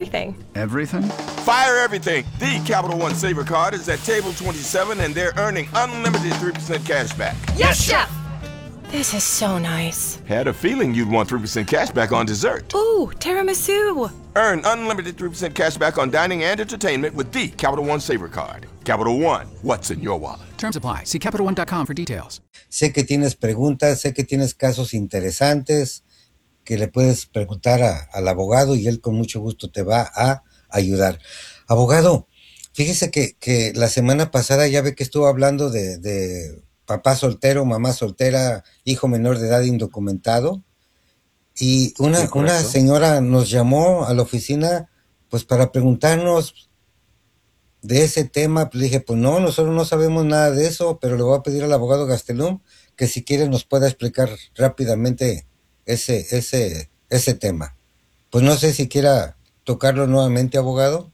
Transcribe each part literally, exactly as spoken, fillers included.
everything. Everything? Fire everything. The Capital One Saver Card is at table twenty-seven, and they're earning unlimited three percent cash back. Yes, Chef! This is so nice. Had a feeling you'd want three percent cash back on dessert. Ooh, tiramisu. Earn unlimited three percent cash back on dining and entertainment with the Capital One Saver Card. Capital One, what's in your wallet? Terms apply. See Capital One dot com for details. Sé que tienes preguntas, sé que tienes casos interesantes que le puedes preguntar a, al abogado y él con mucho gusto te va a ayudar. Abogado, fíjese que, que la semana pasada ya ve que estuvo hablando de, de papá soltero, mamá soltera, hijo menor de edad indocumentado, y una, Sí, una señora nos llamó a la oficina pues para preguntarnos de ese tema. Pues le dije, pues no, nosotros no sabemos nada de eso, pero le voy a pedir al abogado Gastelum que si quiere nos pueda explicar rápidamente ese, ese, ese tema. Pues no sé si quiera tocarlo nuevamente, abogado.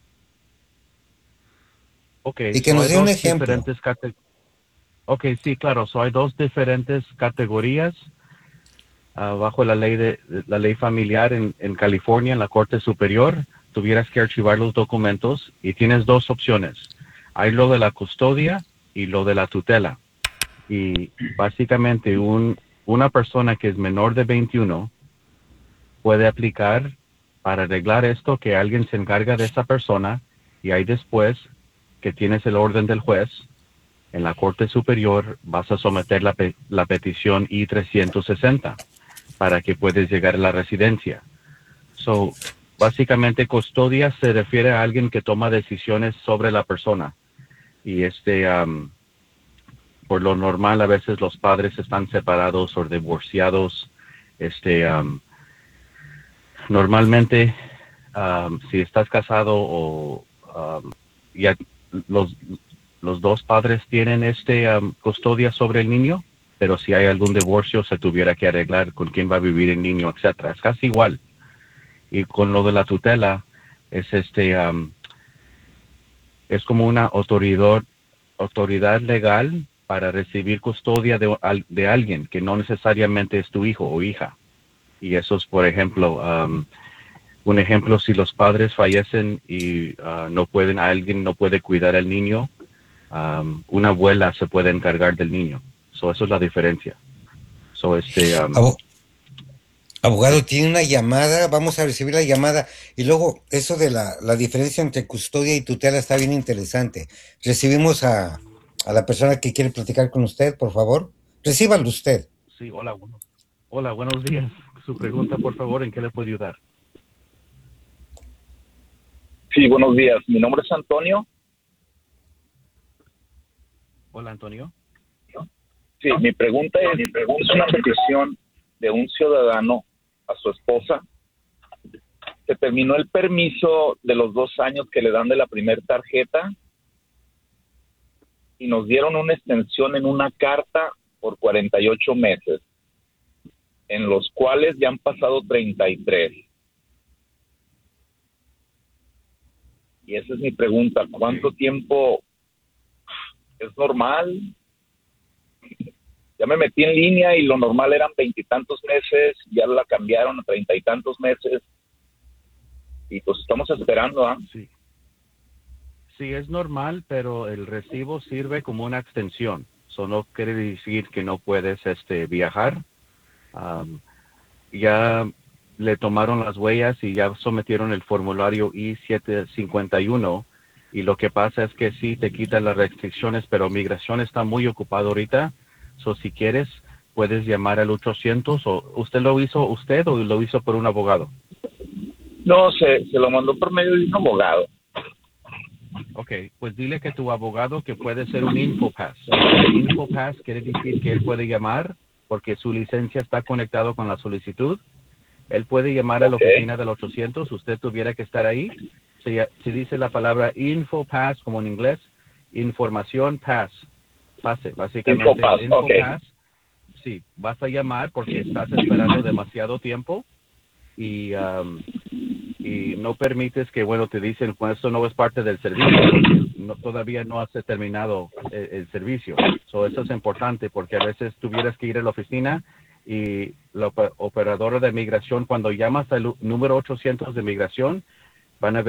Ok, Y que so nos hay dé un dos ejemplo. diferentes cate- Ok, sí, claro, so hay dos diferentes categorías ah, bajo la ley de la ley familiar en, en California, en la Corte Superior. Tuvieras que archivar los documentos y tienes dos opciones. Hay lo de la custodia y lo de la tutela. Y básicamente un, una persona que es menor de veintiuno puede aplicar para arreglar esto, que alguien se encarga de esa persona, y ahí después que tienes el orden del juez, en la Corte Superior vas a someter la, pe- la petición I trescientos sesenta para que puedas llegar a la residencia. So, básicamente custodia se refiere a alguien que toma decisiones sobre la persona. Y este, um, por lo normal, a veces los padres están separados o divorciados. Este, um, normalmente, um, si estás casado o um, ya los los dos padres tienen este um, custodia sobre el niño, pero si hay algún divorcio se tuviera que arreglar con quién va a vivir el niño, etcétera. Es casi igual. Y con lo de la tutela es este um, es como una autoridad autoridad legal para recibir custodia de, de alguien que no necesariamente es tu hijo o hija. Y eso es, por ejemplo, um, un ejemplo, si los padres fallecen y uh, no pueden, alguien no puede cuidar al niño, um, una abuela se puede encargar del niño. So, eso es la diferencia. So, este, um, Abo- abogado, tiene una llamada, vamos a recibir la llamada. Y luego, eso de la, la diferencia entre custodia y tutela está bien interesante. Recibimos a, a la persona que quiere platicar con usted, por favor. Recíbalo usted. sí, hola, bueno, hola, buenos días. Su pregunta, por favor, ¿en qué le puedo ayudar? Sí, buenos días. Mi nombre es Antonio. Hola, Antonio. Sí, mi pregunta es, mi pregunta es una petición de un ciudadano a su esposa. Se terminó el permiso de los dos años que le dan de la primer tarjeta y nos dieron una extensión en una carta por cuarenta y ocho meses, en los cuales ya han pasado treinta y tres. Y esa es mi pregunta, ¿cuánto tiempo es normal? Ya me metí en línea y lo normal eran veintitantos meses, ya la cambiaron a treinta y tantos meses, y pues estamos esperando, ¿ah? Sí. Sí, es normal, pero el recibo sirve como una extensión. Eso no quiere decir que no puedes este, viajar. Um, ya le tomaron las huellas y ya sometieron el formulario I setecientos cincuenta y uno, y lo que pasa es que sí te quitan las restricciones, pero migración está muy ocupado ahorita. So, si quieres, puedes llamar al ochocientos, o ¿usted lo hizo usted o lo hizo por un abogado? No, se, se lo mandó por medio de un abogado. Ok, pues dile que tu abogado que puede ser un InfoPass. El InfoPass quiere decir que él puede llamar porque su licencia está conectado con la solicitud. Él puede llamar a la Okay. oficina del ochocientos, usted tuviera que estar ahí. Si, si dice la palabra InfoPass como en inglés, información pass, pase, básicamente. InfoPass, InfoPass, sí, vas a llamar porque estás esperando demasiado tiempo y, um, y no permites que, bueno, te dicen, pues esto no es parte del servicio, porque no, todavía no has terminado el, el servicio. So, eso es importante porque a veces tuvieras que ir a la oficina y la operadora de migración, cuando llamas al número ochocientos de migración, van a ver